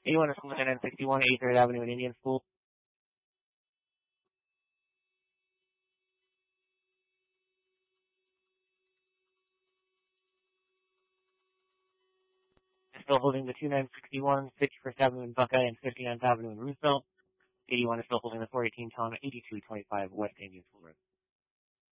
81 is still holding 961 83rd Avenue in Indian School. Still holding the 2961 51st Avenue in Buckeye and 59th Avenue in Roosevelt. 81 is still holding the 418 Tom 8225 West Indian School Road.